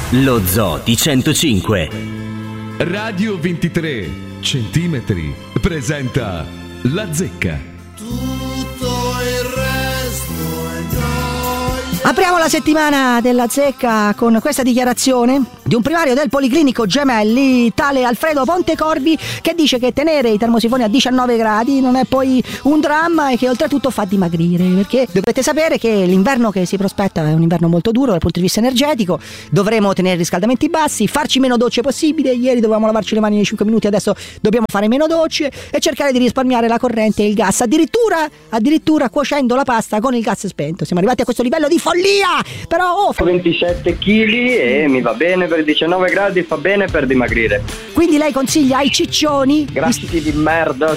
Lo Zoo di 105. Radio 23 centimetri presenta La Zecca. Tutto il resto è gioia. Apriamo la settimana della Zecca con questa dichiarazione di un primario del Policlinico Gemelli, tale Alfredo Pontecorvi, che dice che tenere i termosifoni a 19 gradi non è poi un dramma e che oltretutto fa dimagrire, perché dovete sapere che l'inverno che si prospetta è un inverno molto duro dal punto di vista energetico. Dovremo tenere riscaldamenti bassi, farci meno docce possibile. Ieri dovevamo lavarci le mani in 5 minuti, adesso dobbiamo fare meno docce e cercare di risparmiare la corrente e il gas, addirittura cuocendo la pasta con il gas spento. Siamo arrivati a questo livello di follia, però 27 kg e mi va bene per 19 gradi, fa bene per dimagrire. quindi lei consiglia ai ciccioni Grassi di merda,